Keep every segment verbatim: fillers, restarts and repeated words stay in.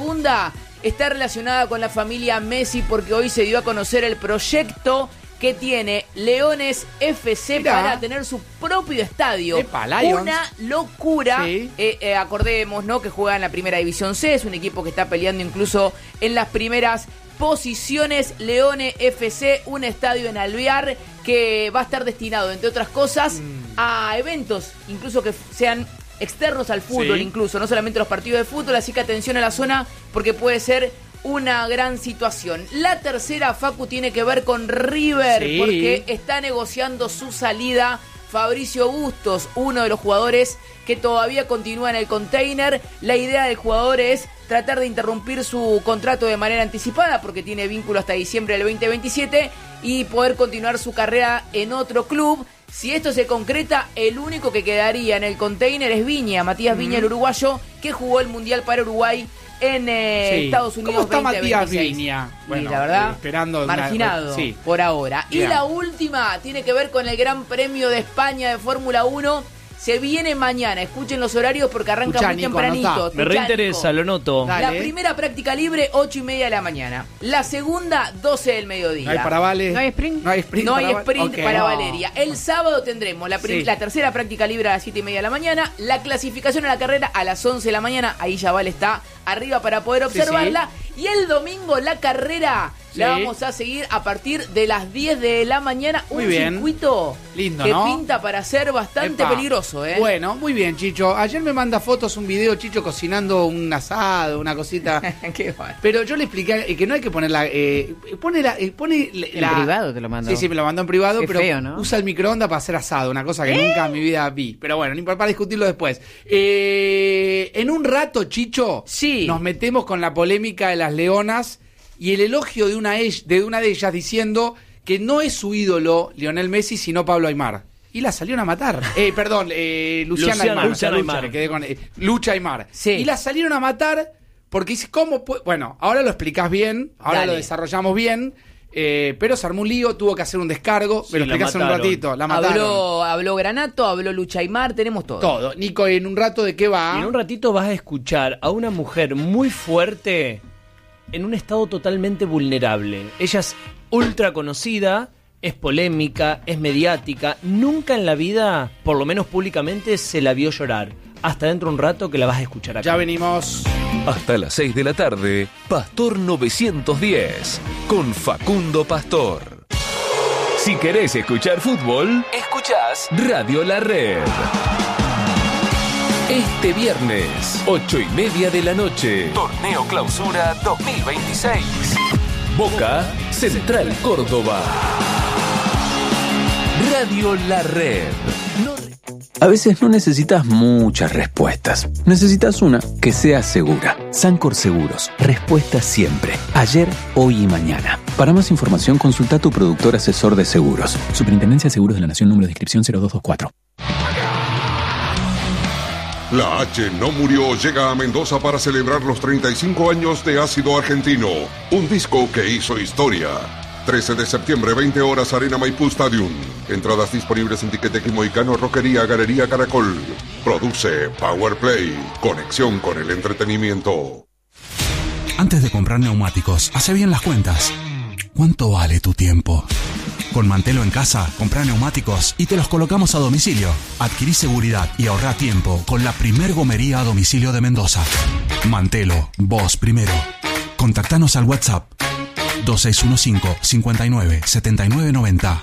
segunda está relacionada con la familia Messi porque hoy se dio a conocer el proyecto que tiene Leones F C Mirá. para tener su propio estadio. Epa, Una locura. Sí. Eh, eh, acordemos, ¿no?, que juega en la primera división C, es un equipo que está peleando incluso en las primeras posiciones. Leones F C, un estadio en Alvear que va a estar destinado, entre otras cosas, mm. a eventos, incluso que sean externos al fútbol, sí. incluso, no solamente los partidos de fútbol, así que atención a la zona porque puede ser una gran situación. La tercera, Facu, tiene que ver con River, sí. porque está negociando su salida Fabricio Bustos, uno de los jugadores que todavía continúa en el container. La idea del jugador es tratar de interrumpir su contrato de manera anticipada porque tiene vínculo hasta diciembre del veinte veintisiete y poder continuar su carrera en otro club. Si esto se concreta, el único que quedaría en el container es Viña, Matías Viña, mm. el uruguayo, que jugó el Mundial para Uruguay en eh, sí. Estados Unidos. ¿Cómo está Matías veintiséis? Viña? Bueno, y la verdad, eh, esperando marginado una... sí. por ahora. Bien. Y la última tiene que ver con el Gran Premio de España de Fórmula uno. Se viene mañana, escuchen los horarios porque arranca Escuchá, muy Nico, tempranito. Me reinteresa, lo noto. Dale. La primera práctica libre, ocho y media de la mañana. La segunda, doce del mediodía. ¿No hay para Vale? ¿No hay sprint? No hay sprint, no para, hay sprint okay. para no. Valeria. El sábado tendremos la, prim- sí. la tercera práctica libre a las siete y media de la mañana. La clasificación a la carrera a las once de la mañana. Ahí ya Vale está arriba para poder observarla. Sí, sí. Y el domingo la carrera... Sí. La vamos a seguir a partir de las diez de la mañana. Muy un bien. circuito lindo, que ¿no? pinta para ser bastante Epa. peligroso, ¿eh? Bueno, muy bien, Chicho. Ayer me manda fotos, un video, Chicho, cocinando un asado, una cosita. Qué bueno. Pero yo le expliqué que no hay que ponerla... Eh, pone la... Eh, pone la en privado te lo mandó. Sí, sí, me lo mandó en privado, Qué pero feo, ¿no? usa el microondas para hacer asado, una cosa que ¿Eh? nunca en mi vida vi. Pero bueno, no importa, para discutirlo después. Eh, en un rato, Chicho, sí. nos metemos con la polémica de las leonas y el elogio de una, de una de ellas diciendo que no es su ídolo Lionel Messi, sino Pablo Aimar. Y la salieron a matar. Eh, perdón, eh, Luciana, Luciana Aimar. Luciana Lucha, Aimar. me quedé con, eh, Lucha Aimar. Sí. Y la salieron a matar porque dice, ¿cómo puede? Bueno, ahora lo explicás bien, ahora Dale. lo desarrollamos bien, eh, pero se armó un lío, tuvo que hacer un descargo, Sí, me lo la explicás en un mataron. ratito. La mataron. Habló, habló Granato, habló Lucha Aimar, tenemos todo. Todo. Nico, en un rato, ¿de qué va? Y en un ratito vas a escuchar a una mujer muy fuerte en un estado totalmente vulnerable. Ella es ultra conocida, es polémica, es mediática. Nunca en la vida, por lo menos públicamente, se la vio llorar. Hasta dentro de un rato que la vas a escuchar acá. Ya venimos. Hasta las seis de la tarde, Pastor novecientos diez, con Facundo Pastor. Si querés escuchar fútbol, escuchás Radio La Red. Este viernes, ocho y media de la noche, Torneo Clausura dos mil veintiséis. Boca, Central Córdoba. Radio La Red. No... A veces no necesitas muchas respuestas. Necesitas una que sea segura. Sancor Seguros. Respuesta siempre. Ayer, hoy y mañana. Para más información, consulta a tu productor asesor de seguros. Superintendencia de Seguros de la Nación, número de inscripción cero dos dos cuatro. La H no murió llega a Mendoza para celebrar los treinta y cinco años de Ácido Argentino, un disco que hizo historia. trece de septiembre, veinte horas, Arena Maipú Stadium. Entradas disponibles en Tiquetequi Moicano, Roquería, Galería Caracol. Produce Power Play, conexión con el entretenimiento. Antes de comprar neumáticos, hace bien las cuentas. ¿Cuánto vale tu tiempo? Con Mantelo en casa, comprá neumáticos y te los colocamos a domicilio. Adquirí seguridad y ahorrá tiempo con la primer gomería a domicilio de Mendoza. Mantelo, vos primero. Contactanos al WhatsApp dos seis uno cinco, cinco nueve, siete nueve nueve cero.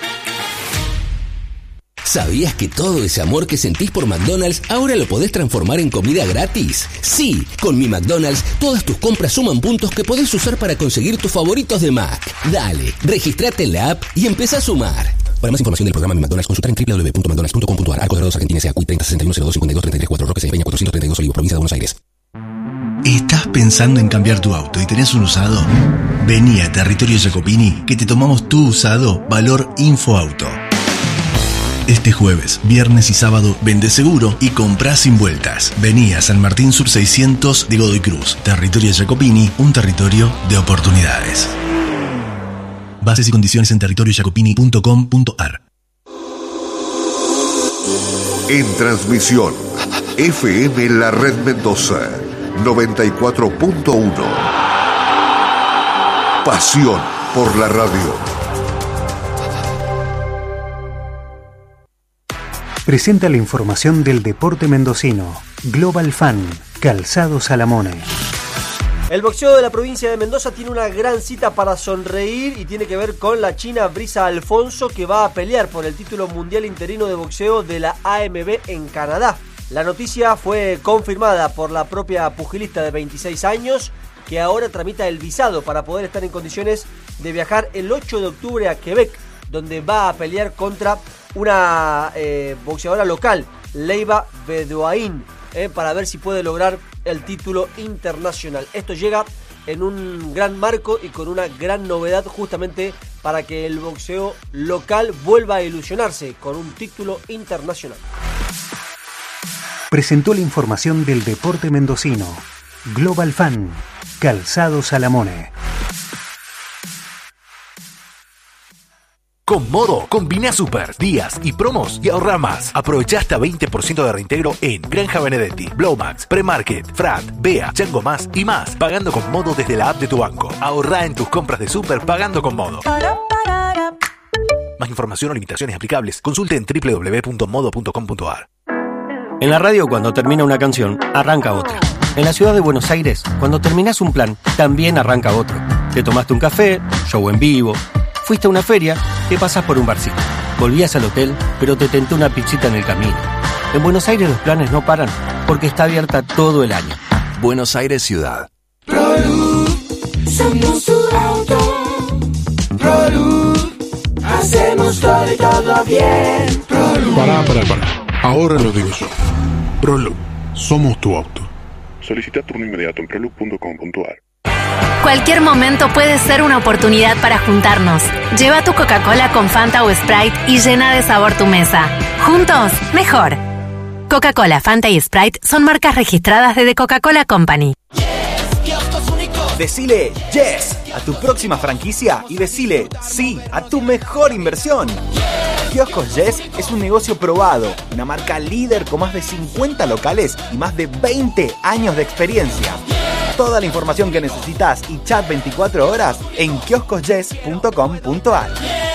¿Sabías que todo ese amor que sentís por McDonald's ahora lo podés transformar en comida gratis? Sí, con Mi McDonald's todas tus compras suman puntos que podés usar para conseguir tus favoritos de Mac. Dale, registrate en la app y empezá a sumar. Para más información del programa Mi McDonald's, consultar en doble u doble u doble u punto mcdonalds punto com punto a r. Arco de Rodos, Argentina, S A C U I treinta sesenta y uno cero dos cincuenta y dos treinta y tres cuatro, Roque, Peña cuatrocientos treinta y dos, Olivos, provincia de Buenos Aires. ¿Estás pensando en cambiar tu auto y tenés un usado? Vení a Territorio Jacopini que te tomamos tu usado valor Infoauto. Este jueves, viernes y sábado, vende seguro y comprá sin vueltas. Vení a San Martín Sur seiscientos de Godoy Cruz. Territorio Jacopini, un territorio de oportunidades. Bases y condiciones en territorio jacopini punto com punto a r. En transmisión, F M La Red Mendoza, noventa y cuatro punto uno. Pasión por la radio. Presenta la información del deporte mendocino. Global Fan, Calzado Salamone. El boxeo de la provincia de Mendoza tiene una gran cita para sonreír y tiene que ver con la china Brisa Alfonso, que va a pelear por el título mundial interino de boxeo de la A M B en Canadá. La noticia fue confirmada por la propia pugilista de veintiséis años, que ahora tramita el visado para poder estar en condiciones de viajar el ocho de octubre a Quebec, donde va a pelear contra una eh, boxeadora local, Leiva Bedouin, eh, para ver si puede lograr el título internacional. Esto llega en un gran marco y con una gran novedad, justamente para que el boxeo local vuelva a ilusionarse con un título internacional. Presentó la información del deporte mendocino. Global Fan, Calzado Salamone. Con Modo, combina super, días y promos y ahorra más. Aprovecha hasta veinte por ciento de reintegro en Granja Benedetti, Blowmax, Premarket, Frat, Bea, Chango Más y más, pagando con Modo desde la app de tu banco. Ahorra en tus compras de super pagando con Modo. Más información o limitaciones aplicables, consulte en doble u doble u doble u punto modo punto com punto a r. En la radio, cuando termina una canción, arranca otra. En la ciudad de Buenos Aires, cuando terminás un plan, también arranca otro. Te tomaste un café, show en vivo, fuiste a una feria, te pasás por un barcito. Volvías al hotel, pero te tentó una pizzita en el camino. En Buenos Aires los planes no paran, porque está abierta todo el año. Buenos Aires Ciudad. Prolub, somos tu auto. Prolub, hacemos todo y todo bien. Prolub. Pará, pará, pará. Ahora lo digo yo. Prolub, somos tu auto. Solicita turno inmediato en prolub punto com punto a r. Cualquier momento puede ser una oportunidad para juntarnos. Lleva tu Coca-Cola con Fanta o Sprite y llena de sabor tu mesa. Juntos, mejor. Coca-Cola, Fanta y Sprite son marcas registradas de The Coca-Cola Company. Decile yes a tu próxima franquicia y decile sí a tu mejor inversión. Kioscos Yes es un negocio probado, una marca líder con más de cincuenta locales y más de veinte años de experiencia. Toda la información que necesitas y chat veinticuatro horas en kioscos yes punto com punto a r.